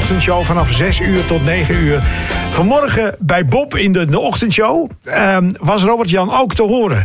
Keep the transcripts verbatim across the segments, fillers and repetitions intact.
ochtendshow vanaf zes uur tot negen uur. Vanmorgen bij Bob in de, de ochtendshow um, was Robert-Jan ook te horen.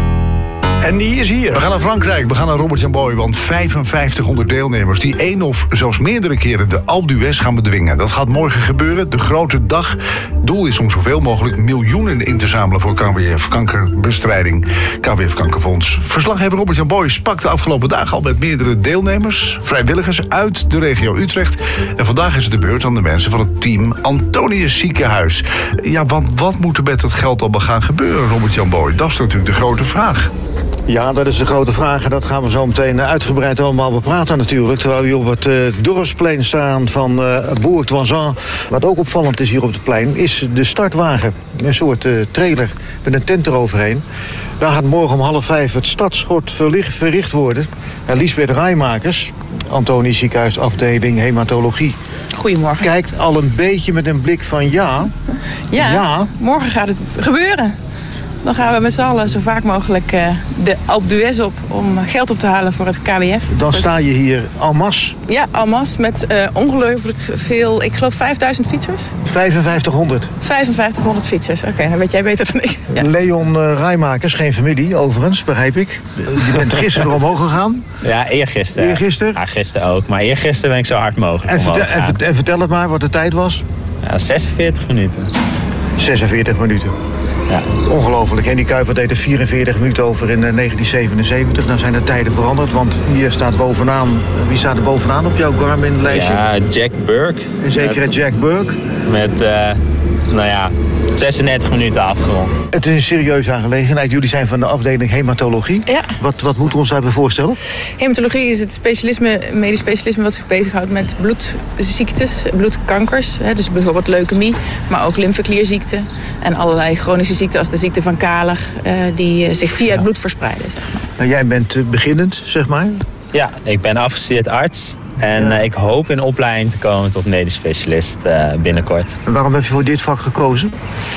En die is hier. We gaan naar Frankrijk, we gaan naar Robert-Jan Boy. Want vijfenvijftighonderd deelnemers die één of zelfs meerdere keren de Alpe d'Huez gaan bedwingen. Dat gaat morgen gebeuren, de grote dag. Doel is om zoveel mogelijk miljoenen in te zamelen voor K W F kankerbestrijding. K W F Kankerfonds. Verslaggever Robert-Jan Boy sprak de afgelopen dagen al met meerdere deelnemers, vrijwilligers uit de regio Utrecht. En vandaag is het de beurt aan de mensen van het team Antonius Ziekenhuis. Ja, want wat moet er met het geld allemaal gaan gebeuren, Robert-Jan Boy? Dat is natuurlijk de grote vraag. Ja, dat is de grote vraag en dat gaan we zo meteen uitgebreid allemaal bepraten natuurlijk. Terwijl we op het uh, dorpsplein staan van uh, Bourg-Toisanne. Wat ook opvallend is hier op het plein, is de startwagen. Een soort uh, trailer met een tent eroverheen. Daar gaat morgen om half vijf het startschot verlicht, verricht worden. En Liesbeth Rijmakers, Antonius Ziekenhuis afdeling hematologie. Goedemorgen. Kijkt al een beetje met een blik van ja. Ja, ja. Morgen gaat het gebeuren. Dan gaan we met z'n allen zo vaak mogelijk uh, de Alpe d'Huez op om geld op te halen voor het K W F. Dan sta je hier en masse. Ja, en masse met uh, ongelooflijk veel, ik geloof vijfduizend fietsers. vijfenvijftighonderd. vijfenvijftighonderd fietsers, oké, okay, dan weet jij beter dan ik. Ja. Leon uh, Rijmakers, geen familie overigens, begrijp ik. Je bent gisteren omhoog gegaan. Ja, eergisteren. Eergisteren? Ja, gisteren ook. Maar eergisteren ben ik zo hard mogelijk en vertel, omhoog en, en vertel het maar wat de tijd was. Ja, zesenveertig minuten. zesenveertig minuten. Ja. Ongelooflijk. En die Kuiper deed er vierenveertig minuten over in negentien zevenenzeventig. Dan zijn de tijden veranderd, want hier staat bovenaan... Wie staat er bovenaan op jouw Garmin-lijstje? Ja, Jack Burke. Een zekere Jack Burke. Met, uh, nou ja, zesendertig minuten afgerond. Het is een serieuze aangelegenheid. Jullie zijn van de afdeling hematologie. Ja. Wat, wat moeten we ons daarbij voorstellen? Hematologie is het specialisme, medisch specialisme wat zich bezighoudt met bloedziektes, bloedkankers. Hè, dus bijvoorbeeld leukemie, maar ook lymfeklierziekten. En allerlei chronische ziekten als de ziekte van Kaler, uh, die uh, zich via ja. het bloed verspreiden. Zeg maar. Nou, jij bent uh, beginnend, zeg maar. Ja, ik ben afgestudeerd arts. En ja. uh, ik hoop in opleiding te komen tot medisch specialist uh, binnenkort. En waarom heb je voor dit vak gekozen?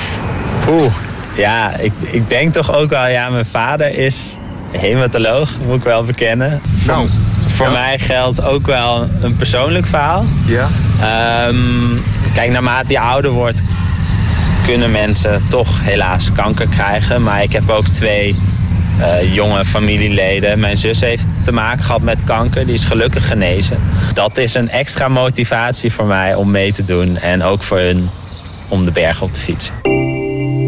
Oeh, ja, ik, ik denk toch ook wel, ja, mijn vader is hematoloog, moet ik wel bekennen. Nou, voor ja. mij geldt ook wel een persoonlijk verhaal. Ja. Um, kijk, naarmate je ouder wordt, kunnen mensen toch helaas kanker krijgen. Maar ik heb ook twee uh, jonge familieleden. Mijn zus heeft te maken gehad met kanker. Die is gelukkig genezen. Dat is een extra motivatie voor mij om mee te doen. En ook voor hun om de berg op te fietsen.